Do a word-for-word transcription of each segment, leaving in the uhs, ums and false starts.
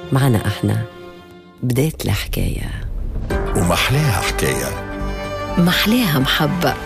معنا احنا بداية الحكاية ومحلاها حكاية، محلاها محبة،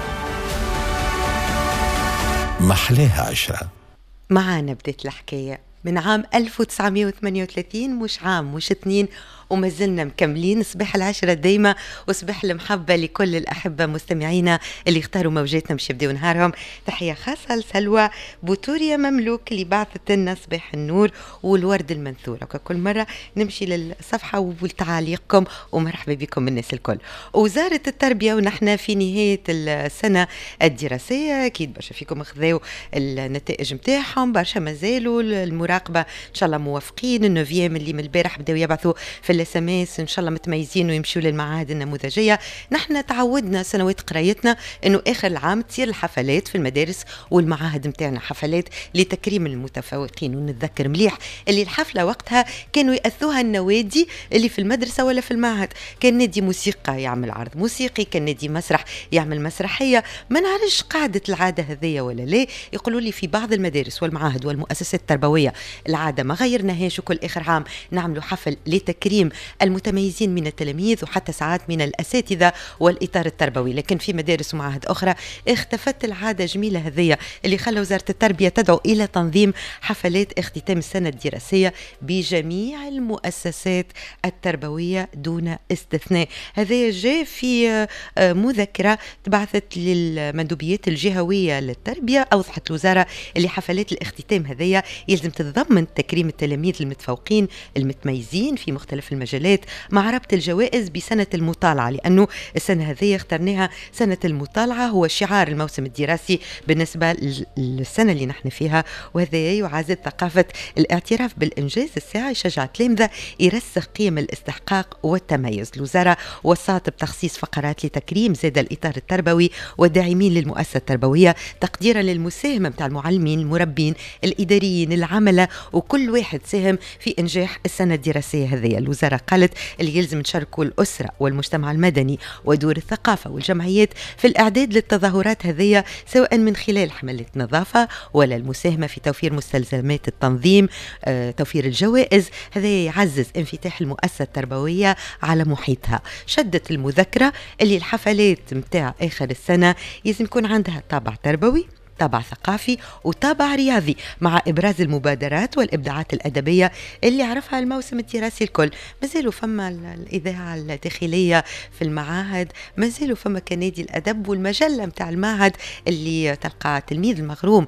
محلاها عشرة. معانا بداية الحكاية من عام ألف وتسعمائة وثمانية وثلاثين، مش عام مش اثنين، وما زلنا مكملين صباح العشرة دايما وصباح المحبة لكل الأحبة مستمعينا اللي اختاروا موجاتنا باش يبداو نهارهم. تحية خاصة لسلوى بوتوريا مملوك اللي بعثت لنا صباح النور والورد المنثور. وكل مرة نمشي للصفحة ولتعاليقكم ومرحبا بكم الناس الكل. وزارة التربية ونحن في نهاية السنة الدراسية، أكيد برشا فيكم اخذوا النتائج متاعهم، برشا مازالوا المراقبة إن شاء الله موافقين. النوفيام اللي من البارح بدأوا يبعثوا في الاس ام اس ان شاء الله متميزين ويمشوا للمعاهد النموذجيه. نحن تعودنا سنوات قرايتنا انه اخر العام تصير الحفلات في المدارس والمعاهد متاعنا، حفلات لتكريم المتفوقين. ونتذكر مليح اللي الحفله وقتها كانوا ياثوها النوادي اللي في المدرسه ولا في المعهد. كان نادي موسيقى يعمل عرض موسيقي، كان نادي مسرح يعمل مسرحيه. ما نعرفش قاعده العاده هذية ولا لا. يقولوا لي في بعض المدارس والمعاهد والمؤسسات التربويه العاده ما غيرناهاش، وكل اخر عام نعملوا حفل لتكريم المتميزين من التلاميذ وحتى ساعات من الأساتذة والإطار التربوي. لكن في مدارس ومعاهد أخرى اختفت العادة جميلة هذية اللي خلى وزارة التربية تدعو إلى تنظيم حفلات اختتام السنة الدراسية بجميع المؤسسات التربوية دون استثناء. هذا جاء في مذكرة تبعثت للمندوبيات الجهوية للتربية. أوضحت الوزارة اللي حفلات الاختتام هذية يلزم تتضمن تكريم التلاميذ المتفوقين المتميزين في مختلف المجالات مع ربط الجوائز بسنة المطالعة، لأنه السنة هذه اخترناها سنة المطالعة، هو شعار الموسم الدراسي بالنسبة للسنة اللي نحن فيها. وهذا يعزز ثقافة الاعتراف بالإنجاز الساعي، يشجع التلامذة يرسخ قيم الاستحقاق والتميز. الوزارة وصات بتخصيص فقرات لتكريم زاد الإطار التربوي والداعمين للمؤسسة التربوية، تقديرا للمساهمة متاع المعلمين المربين الإداريين العملة وكل واحد ساهم في إنجاح السنة الدراسية هذه. الوزارة قالت اللي يلزم تشاركوا الأسرة والمجتمع المدني ودور الثقافة والجمعيات في الإعداد للتظاهرات هذه، سواء من خلال حملة نظافة ولا المساهمة في توفير مستلزمات التنظيم، آه، توفير الجوائز. هذا يعزز انفتاح المؤسسة التربوية على محيطها. شدت المذكرة اللي الحفلات متاع آخر السنة يلزم يكون عندها طابع تربوي، طابع ثقافي وطابع رياضي، مع إبراز المبادرات والإبداعات الأدبية اللي عرفها الموسم الدراسي الكل. مازالوا فما الإذاعة الداخلية في المعاهد، مازالوا فما كنادي الأدب والمجلة متاع المعهد اللي تلقى تلميذ المغروم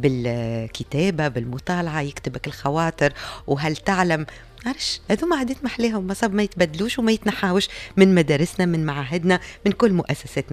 بالكتابة بالمطالعة، يكتبك الخواطر وهل تعلم. عرش هذوما عادات محلاهم، ما صاب ما يتبدلوش وما يتنحاوش من مدارسنا من معاهدنا من كل مؤسساتنا.